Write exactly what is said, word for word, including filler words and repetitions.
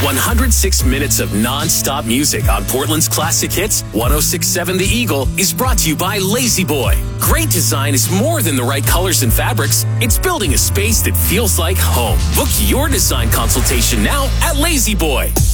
one hundred six minutes of non-stop music on Portland's classic hits. one oh six point seven The Eagle is brought to you by Lazy Boy. Great design is more than the right colors and fabrics. It's building a space that feels like home. Book your design consultation now at Lazy Boy.